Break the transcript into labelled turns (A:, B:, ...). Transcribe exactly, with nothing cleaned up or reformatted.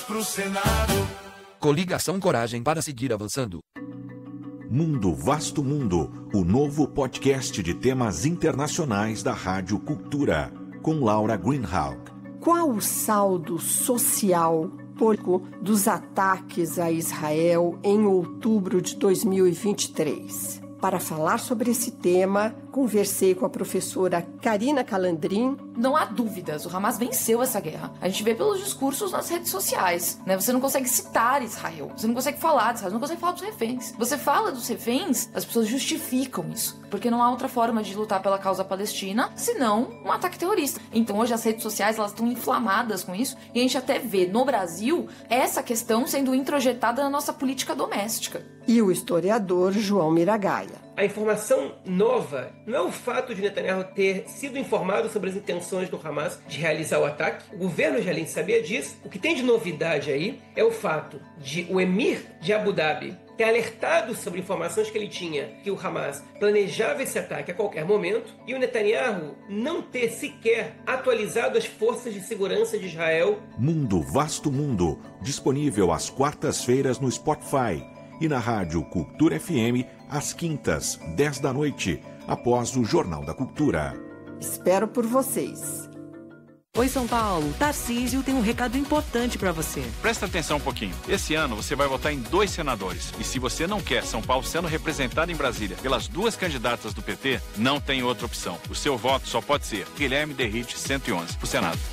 A: pro Senado.
B: Coligação Coragem para seguir avançando.
C: Mundo Vasto Mundo, o novo podcast de temas internacionais da Rádio Cultura, com Laura Greenhalgh.
D: Qual o saldo social dos ataques a Israel em outubro de dois mil e vinte e três? Para falar sobre esse tema, conversei com a professora Karina Calandrin.
E: Não há dúvidas, o Hamas venceu essa guerra. A gente vê pelos discursos nas redes sociais, né? Você não consegue citar Israel, você não consegue falar de Israel, você não consegue falar dos reféns. Você fala dos reféns, as pessoas justificam isso, porque não há outra forma de lutar pela causa palestina, senão um ataque terrorista. Então hoje as redes sociais, elas estão inflamadas com isso, e a gente até vê no Brasil essa questão sendo introjetada na nossa política doméstica.
D: E o historiador João Miragaia.
F: A informação nova não é o fato de Netanyahu ter sido informado sobre as intenções do Hamas de realizar o ataque. O governo israelense sabia disso. O que tem de novidade aí é o fato de o emir de Abu Dhabi ter alertado sobre informações que ele tinha que o Hamas planejava esse ataque a qualquer momento, e o Netanyahu não ter sequer atualizado as forças de segurança de Israel.
C: Mundo Vasto Mundo, disponível às quartas-feiras no Spotify e na Rádio Cultura F M às quintas, dez da noite, após o Jornal da Cultura.
D: Espero por vocês.
G: Oi, São Paulo. Tarcísio tem um recado importante para você.
H: Presta atenção um pouquinho. Esse ano você vai votar em dois senadores. E se você não quer São Paulo sendo representado em Brasília pelas duas candidatas do P T, não tem outra opção. O seu voto só pode ser Guilherme Derrite cento e onze, pro Senado.